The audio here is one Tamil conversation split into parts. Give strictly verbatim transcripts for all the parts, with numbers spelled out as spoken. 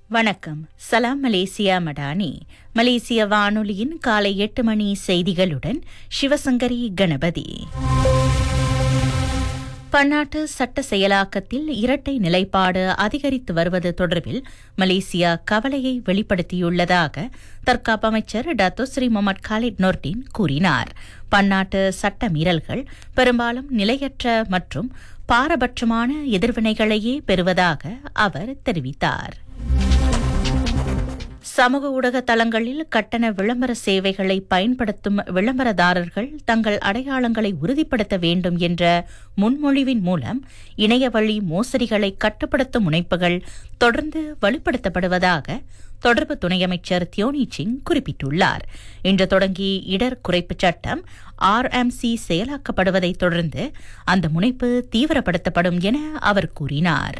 வணக்கம். சலாம் மலேசியா மடானி. மலேசிய வானொலியின் காலை எட்டு மணி செய்திகளுடன் சிவசங்கரி கணபதி. பன்னாட்டு சட்ட செயலாக்கத்தில் இரட்டை நிலைப்பாடு அதிகரித்து வருவது தொடர்பில் மலேசியா கவலையை வெளிப்படுத்தியுள்ளதாக தற்காப்பு அமைச்சர் டத்தோ ஸ்ரீ முகமது காலிட் நொர்டின் கூறினார். பன்னாட்டு சட்ட மீறல்கள் பெரும்பாலும் நிலையற்ற மற்றும் பாரபட்சமான எதிர்வினைகளையே பெறுவதாக அவர் தெரிவித்தார். சமூக ஊடக தளங்களில் கட்டண விளம்பர சேவைகளை பயன்படுத்தும் விளம்பரதாரர்கள் தங்கள் அடையாளங்களை உறுதிப்படுத்த வேண்டும் என்ற முன்மொழிவின் மூலம் இணையவழி மோசடிகளை கட்டுப்படுத்தும் முனைப்புகள் தொடர்ந்து வலுப்படுத்தப்படுவதாக தொடர்பு துணை அமைச்சர் தியோனி சிங் குறிப்பிட்டுள்ளார். இன்று தொடங்கி இடர் குறைப்பு சட்டம் ஆர் எம் சி செயலாக்கப்படுவதை தொடர்ந்து அந்த முனைப்பு தீவிரப்படுத்தப்படும் என அவர் கூறினார்.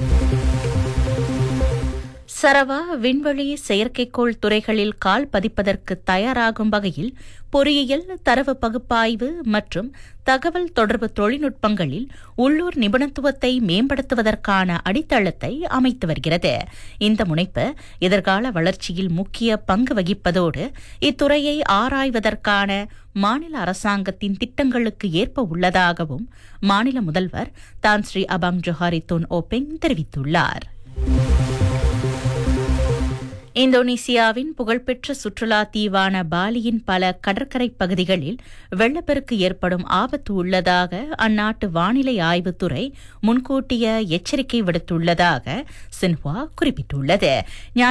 சரவா விண்வெளி செயற்கைக்கோள் துறைகளில் கால் பதிப்பதற்கு தயாராகும் வகையில் பொறியியல், தரவு பகுப்பாய்வு மற்றும் தகவல் தொடர்பு தொழில்நுட்பங்களில் உள்ளூர் நிபுணத்துவத்தை மேம்படுத்துவதற்கான அடித்தளத்தை அமைத்து வருகிறது. இந்த முனைப்பு எதிர்கால வளர்ச்சியில் முக்கிய பங்கு வகிப்பதோடு இத்துறையை ஆராய்வதற்கான மாநில அரசாங்கத்தின் திட்டங்களுக்கு ஏற்ப உள்ளதாகவும் மாநில முதல்வர் தான் ஸ்ரீ அபாங் ஜோஹாரி துன் ஓபெங் தெரிவித்துள்ளார். இந்தோனேசியாவின் புகழ்பெற்ற சுற்றுலா தீவான பாலியின் பல கடற்கரை பகுதிகளில் வெள்ளப்பெருக்கு ஏற்படும் ஆபத்து உள்ளதாக அந்நாட்டு வானிலை ஆய்வுத்துறை முன்கூட்டிய எச்சரிக்கை விடுத்துள்ளதாக சின்ஹுவா குறிப்பிட்டுள்ளது.